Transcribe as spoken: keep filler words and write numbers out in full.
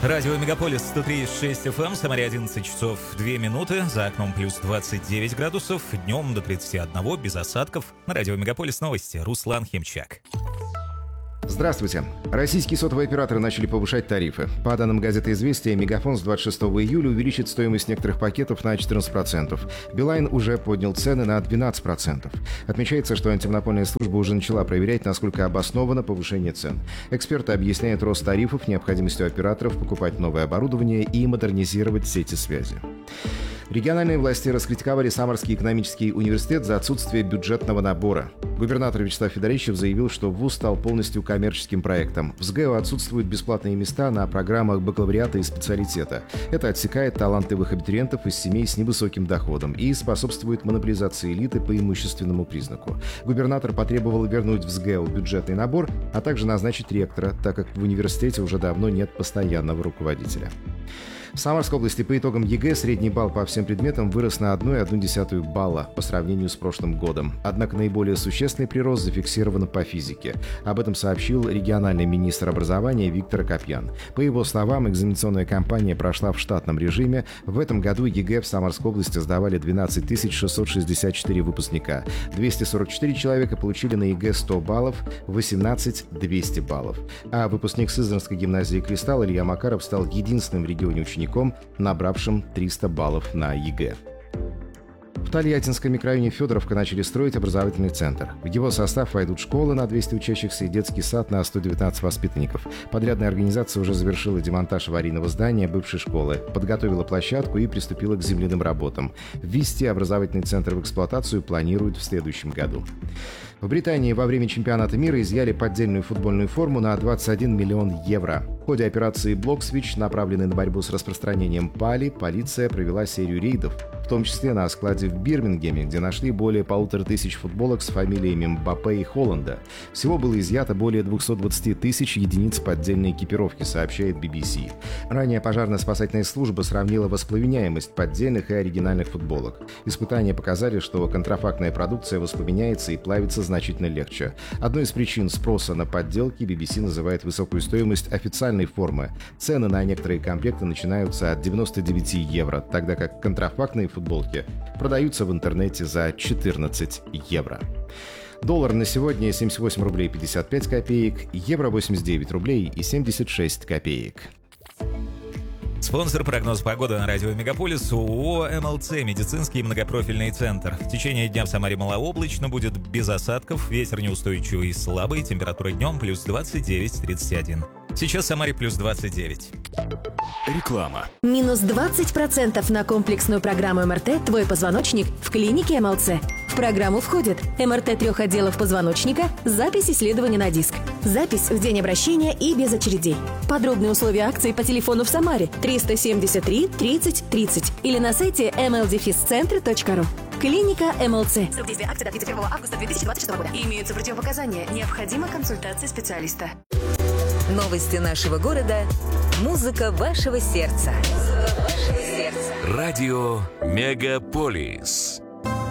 Радио Мегаполис сто три и шесть эф эм, Самаре одиннадцать часов две минуты, за окном плюс двадцать девять градусов, днем до тридцати одного, без осадков. На Радио Мегаполис новости, Руслан Химчак. Здравствуйте. Российские сотовые операторы начали повышать тарифы. По данным газеты «Известия», Мегафон с двадцать шестого июля увеличит стоимость некоторых пакетов на четырнадцать процентов. Билайн уже поднял цены на двенадцать процентов. Отмечается, что антимонопольная служба уже начала проверять, насколько обосновано повышение цен. Эксперты объясняют рост тарифов необходимостью операторов покупать новое оборудование и модернизировать сети связи. Региональные власти раскритиковали Самарский экономический университет за отсутствие бюджетного набора. Губернатор Вячеслав Федорищев заявил, что вуз стал полностью коммерческим проектом. В СГЭУ отсутствуют бесплатные места на программах бакалавриата и специалитета. Это отсекает талантливых абитуриентов из семей с невысоким доходом и способствует монополизации элиты по имущественному признаку. Губернатор потребовал вернуть в СГЭУ бюджетный набор, а также назначить ректора, так как в университете уже давно нет постоянного руководителя. В Самарской области по итогам ЕГЭ средний балл по всем предметам вырос на одна целая одна десятая балла по сравнению с прошлым годом. Однако наиболее существенный прирост зафиксирован по физике. Об этом сообщил региональный министр образования Виктор Акопьян. По его словам, экзаменационная кампания прошла в штатном режиме. В этом году ЕГЭ в Самарской области сдавали двенадцать тысяч шестьсот шестьдесят четыре выпускника. двести сорок четыре человека получили на ЕГЭ сто баллов, восемнадцать – двести баллов. А выпускник Сызранской гимназии «Кристалл» Илья Макаров стал единственным в регионе учеником, набравшим триста баллов на ЕГЭ. В Тольяттинском микрорайоне Федоровка начали строить образовательный центр. В его состав войдут школы на двести учащихся и детский сад на сто девятнадцать воспитанников. Подрядная организация уже завершила демонтаж аварийного здания бывшей школы, подготовила площадку и приступила к земляным работам. Ввести образовательный центр в эксплуатацию планируют в следующем году. В Британии во время чемпионата мира изъяли поддельную футбольную форму на двадцать один миллион евро. В ходе операции «Блоксвич», направленной на борьбу с распространением пали, полиция провела серию рейдов, в том числе на складе в Бирмингеме, где нашли более полутора тысяч футболок с фамилиями Мбаппе и Холланда. Всего было изъято более двухсот двадцати тысяч единиц поддельной экипировки, сообщает би би си. Ранее пожарно-спасательная служба сравнила воспламеняемость поддельных и оригинальных футболок. Испытания показали, что контрафактная продукция воспламеняется и плавится значительно легче. Одной из причин спроса на подделки би би си называет высокую стоимость официальной формы. Цены на некоторые комплекты начинаются от девяноста девяти евро, тогда как контрафактные футболки продаются в интернете за четырнадцать евро. Доллар на сегодня семьдесят восемь рублей пятьдесят пять копеек, евро восемьдесят девять рублей и семьдесят шесть копеек. Спонсор прогноз погоды на радио Мегаполис ООО эм эл цэ «Медицинский многопрофильный центр». В течение дня в Самаре малооблачно, будет без осадков, ветер неустойчивый и слабый, температура днем плюс двадцать девять - тридцать один. Сейчас в Самаре плюс двадцать девять. Реклама. Минус двадцать процентов на комплексную программу эм эр тэ «Твой позвоночник» в клинике эм эл цэ. В программу входит эм эр тэ трех отделов позвоночника, запись исследования на диск, запись в день обращения и без очередей. Подробные условия акции по телефону в Самаре триста семьдесят три тридцать тридцать или на сайте эм эл дефис центр точка ру. Клиника эм эл цэ. Срок действия акции до тридцать первого августа две тысячи двадцать шестого года. Имеются противопоказания. Необходима консультация специалиста. Новости нашего города. Музыка вашего сердца. Радио Мегаполис.